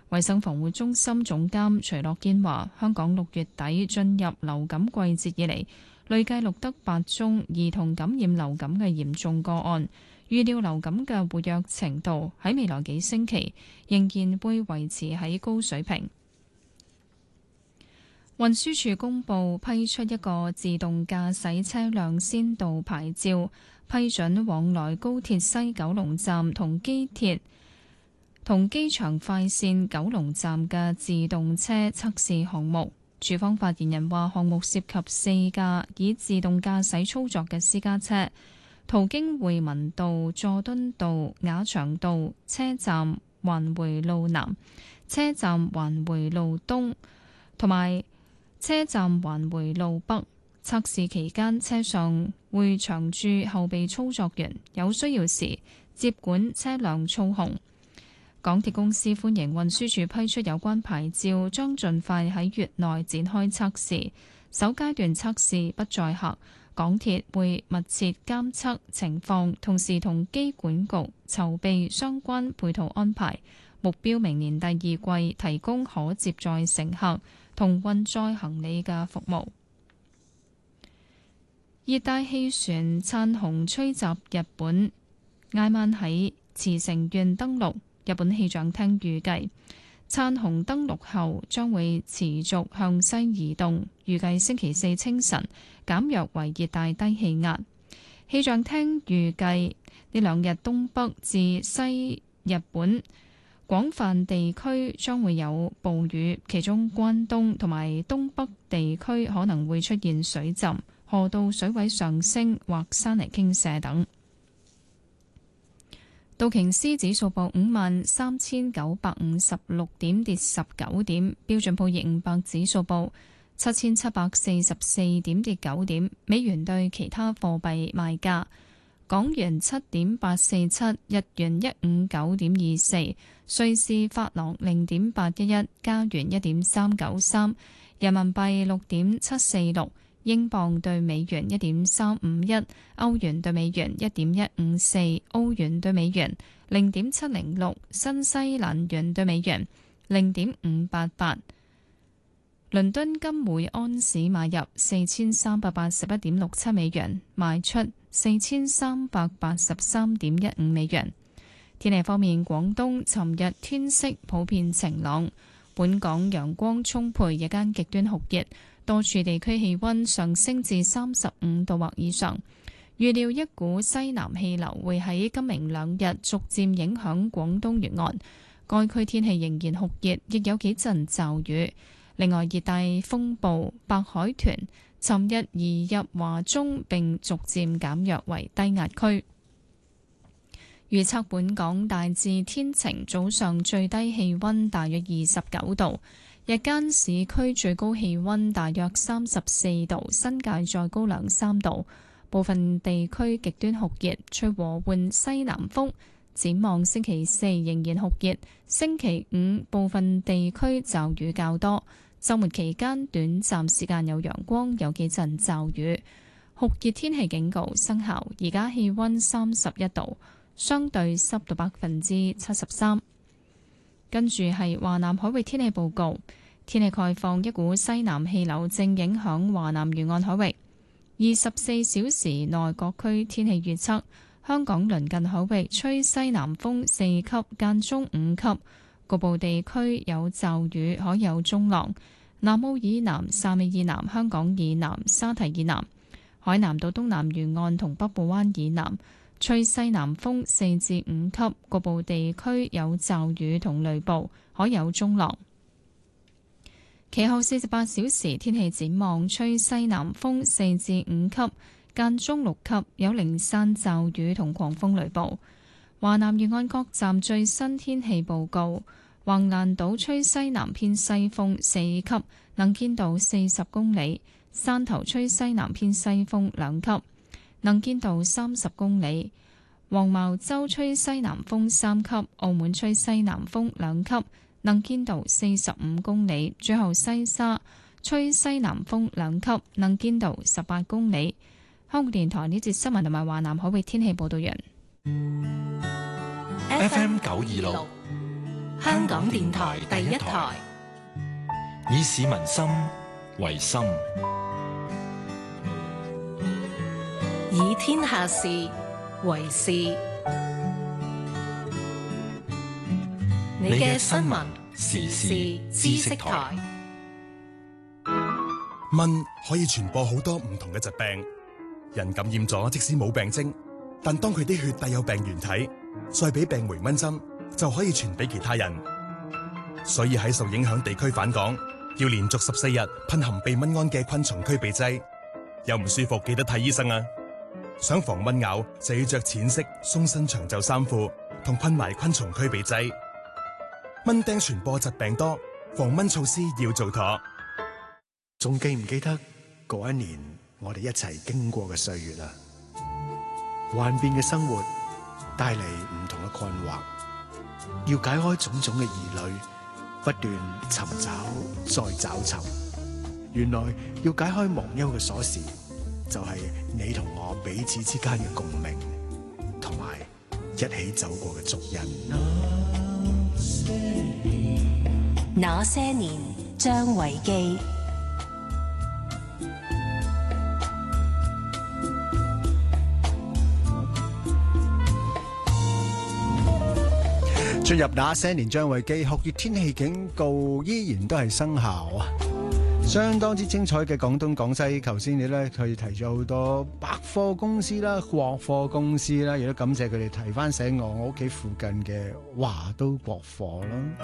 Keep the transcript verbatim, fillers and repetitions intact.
衛生防護中心總監徐樂堅話，香港六月底進入流感季節以嚟，累計錄得八宗兒童感染流感嘅嚴重個案，預料流感嘅活躍程度喺未來幾星期仍然會維持喺高水平。運輸署公布批出一個自動駕駛車輛先導牌照，批准往來高鐵西九龍站同機鐵同機場快線九龍站嘅自動車測試項目。署方發言人話，項目涉及四架以自動駕駛操作嘅私家車，途經匯民道、佐敦道、雅翔道、車站環迴路南、車站環迴路東同埋車站環迴路北。測試期間，車上會長駐後備操作員，有需要時接管車輛操控。港鐵公司歡迎運輸署批出有關牌照，將盡快喺月內展開測試。首階段測試不載客，港鐵會密切監測情況，同時同機管局籌備相關配套安排，目標明年第二季提供可接載乘客同運載行李嘅服務。熱帶氣旋燦紅吹襲日本，挨晚喺茨城縣登陸。日本氣象廳預計，燦紅登陸後將會持續向西移動，預計星期四清晨減弱為熱帶低氣壓。氣象廳預計呢兩日東北至西日本廣泛地區將會有暴雨，其中關東同埋東北地區可能會出現水浸、河道水位上升或山泥傾瀉等。道瓊斯指數報五萬三千九百五十六點，跌十九點。標準普爾五百指數報七千七百四十四點，跌九點。美元對其他貨幣賣價：港元七點八四七，日元一五九點二四，瑞士法郎零點八一一，加元一點三九三，人民幣六點七四六。英鎊對美元一點三五一，歐元對美元一點一五四，澳元對美元零點七零六，新西蘭元對美元零點五八八。倫敦金每安士買入四千三百八十一點六七美元，賣出四千三百八十三點一五美元。天氣方面，廣東尋日天色普遍晴朗，本港陽光充沛，日間極端酷熱。多處地區氣溫上升至三十五度或以上，預料一股西南氣流會喺今明兩日逐漸影響廣東沿岸，該區天氣仍然酷熱，亦有幾陣驟雨。另外，熱帶風暴白海豚尋日移入華中並逐漸減弱為低壓區。預測本港大致天晴，早上最低氣溫大約二十九度。日間市區最高氣溫大約三十四度，新界再高兩三度。部分地區極端酷熱，吹和緩西南風。展望星期四仍然酷熱，星期五部分地區驟雨較多。週末期間短暫時間有陽光，有幾陣驟雨。酷熱天氣警告生效。而家氣溫三十一度，相對濕度百分之七十三。跟住係華南海域天氣報告，天氣概況，一股西南氣流正影響華南沿岸海域。二十四小時內各區天氣預測：香港鄰近海域吹西南風四級，間中五級，局部地區有驟雨，可有中浪。南澳以南、汕尾以南、香港以南、沙堤以南、海南島東南沿岸同北部灣以南吹西南風四至五級，局部地區有驟雨同雷暴，可有中浪。其後四十八小時天氣展望，吹西南風四至五級，間中六級，有零散驟雨同狂風雷暴。華南沿岸各站最新天氣報告：橫瀾島吹西南偏西風四級，能見度四十公里；汕頭吹西南偏西風兩級，能見度三十公里。黃茅洲吹西南風三級，澳門吹西南風兩級，能見度四十五公里。最後西沙吹西南風兩級，能見度十八公里。香港電台呢節新聞同埋華南海域天氣報道完。 F M 九二六香港電台第一台， 以市民心為心， 以天下事為事。你嘅新聞時事知識台。 蚊可以傳播好多唔同嘅疾病，人感染咗即使冇病徵，但當佢啲血帶有病原體，再俾病媒蚊針，就可以傳俾其他人。所以喺受影響地區返港，要連續十四日噴含避蚊胺嘅昆蟲驅鼻劑。有唔舒服記得睇醫生啊！想防蚊咬就要着淺色鬆身長袖衫褲，同噴埋昆蟲驅鼻劑。蚊叮傳播疾病多，防蚊措施要做妥。 仲記唔記得嗰一年我哋一齊經過嘅歲月啊？幻變嘅生活帶嚟唔同嘅困惑，要解開種種嘅疑慮，不斷尋找再找尋。原來要解開忘憂嘅鎖匙，就係你同我彼此之間嘅共鳴，同埋一起走過嘅足印。 那些年，張維基。 進入那些年，張維基，酷熱天氣警告依然都係生效啊！相當之精彩嘅廣東廣西，頭先你咧佢提咗好多百貨公司啦、國貨公司啦，亦都感謝佢哋提翻醒我我屋企附近嘅華都國貨啦。